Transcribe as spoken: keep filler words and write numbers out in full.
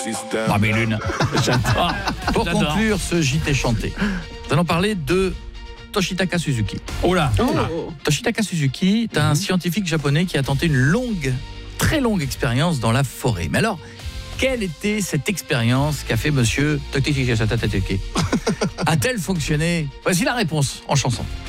Barbie Lune. J'adore. Pour J'adore. conclure ce J T chanté, nous allons parler de Toshitaka Suzuki. Oh là. Oh. Toshitaka Suzuki est un scientifique japonais qui a tenté une longue, très longue expérience dans la forêt. Mais alors, quelle était cette expérience qu'a fait monsieur Toshitaka Suzuki? A-t-elle fonctionné? Voici la réponse en chanson.